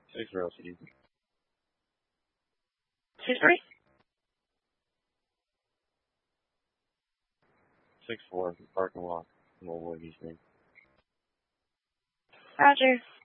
6 for LCD. 2-3. 6-4, park and walk. We'll avoid these things. Roger.